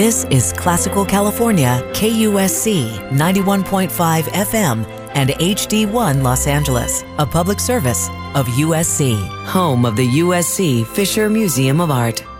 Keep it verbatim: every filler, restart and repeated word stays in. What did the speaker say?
This is Classical California, K U S C ninety-one point five F M and H D one Los Angeles, a public service of U S C, home of the U S C Fisher Museum of Art.